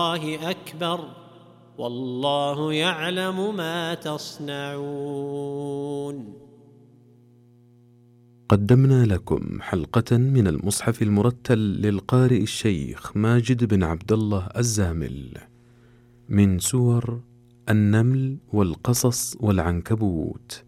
الله أكبر والله يعلم ما تصنعون. قدمنا لكم حلقة من المصحف المرتل للقارئ الشيخ ماجد بن عبد الله الزامل من سور النمل والقصص والعنكبوت.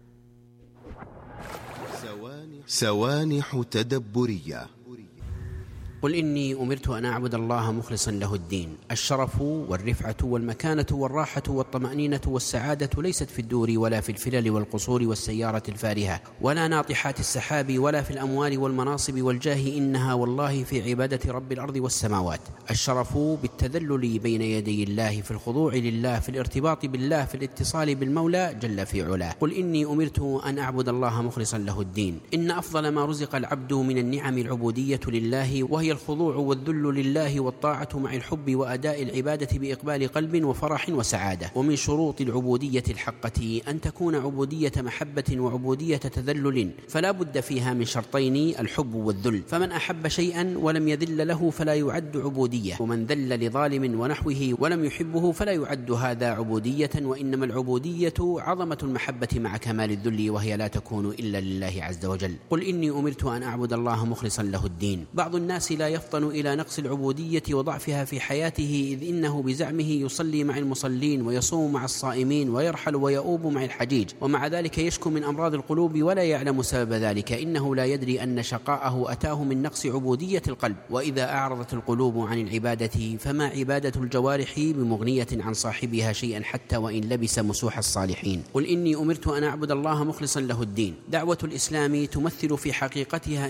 سوانح تدبرية. قل إني أمرت أن أعبد الله مخلصا له الدين. الشرف والرفعة والمكانة والراحة والطمأنينة والسعادة ليست في الدور ولا في الفلل والقصور والسيارة الفارهة ولا ناطحات السحاب ولا في الأموال والمناصب والجاه، إنها والله في عبادة رب الأرض والسماوات. الشرف بالتذلل بين يدي الله، في الخضوع لله، في الارتباط بالله، في الاتصال بالمولى جل في علاه. قل إني أمرت أن أعبد الله مخلصا له الدين. إن أفضل ما رزق العبد من النعم العبودية لله، وهي الخضوع والذل لله والطاعة مع الحب وأداء العبادة بإقبال قلب وفرح وسعادة. ومن شروط العبودية الحقة أن تكون عبودية محبة وعبودية تذلل، فلا بد فيها من شرطين: الحب والذل. فمن أحب شيئا ولم يذل له فلا يعد عبودية، ومن ذل لظالم ونحوه ولم يحبه فلا يعد هذا عبودية. وإنما العبودية عظمة المحبة مع كمال الذل، وهي لا تكون إلا لله عز وجل. قل إني أمرت أن أعبد الله مخلصا له الدين. بعض الناس لا يفطن إلى نقص العبودية وضعفها في حياته، إذ إنه بزعمه يصلي مع المصلين ويصوم مع الصائمين ويرحل ويؤوب مع الحجيج، ومع ذلك يشكو من أمراض القلوب ولا يعلم سبب ذلك. إنه لا يدري أن شقاءه أتاه من نقص عبودية القلب. وإذا أعرضت القلوب عن العبادة فما عبادة الجوارح بمغنية عن صاحبها شيئا، حتى وإن لبس مسوح الصالحين. قل إني أمرت أن أعبد الله مخلصا له الدين. دعوة الإسلام تمثل في حقيقتها